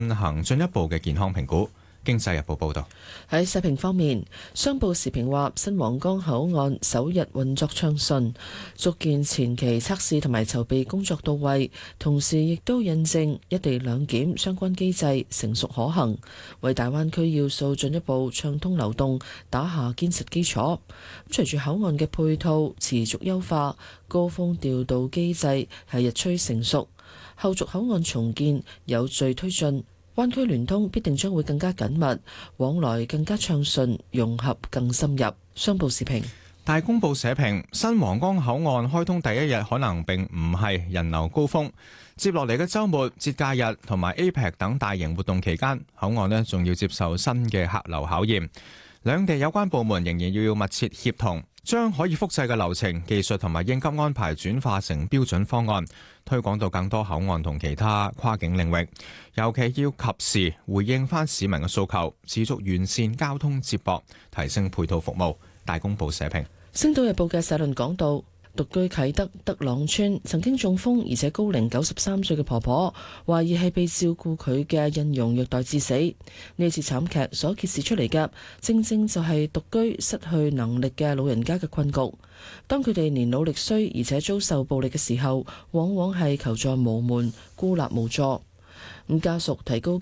進行進一步嘅健康評估。經濟日報報導。 喺社評方面，商報時評話，新皇崗口岸首日運作暢順，足見前期測試同埋籌備工作到位，同時亦都印證一地兩檢相關機制成熟可行，為大灣區要素進一步暢通流動打下堅實基礎。隨住口岸嘅配套持續優化，高峰調度機制係日趨成熟，後續口岸重建有序推進。灣區聯通必定將會更加緊密，往來更加暢順，融合更深入。商報時評。 大公報社評，新皇崗口岸開通第一日可能並唔係人流高峰，接落嚟嘅週末、節假日同埋 APEC 等大型活動期間，口岸呢仲要接受新嘅客流考驗。兩地有關部門仍然要密切協同，將可以複製嘅流程、技術同埋應急安排轉化成標準方案，推廣到更多口岸同其他跨境領域。尤其要及時回應翻市民嘅訴求，持續完善交通接駁，提升配套服務。大公報社評。 星島日報嘅社論講到，獨居啟德德朗村曾經中風而且高齡93歲嘅婆婆，懷疑係被照顧佢嘅印傭虐待致死。呢次慘劇所揭示出嚟嘅，正正就係獨居失去能力嘅老人家嘅困局。當佢哋年老力衰而且遭受暴力嘅時候，往往係求助無門、孤立無助。咁家屬提高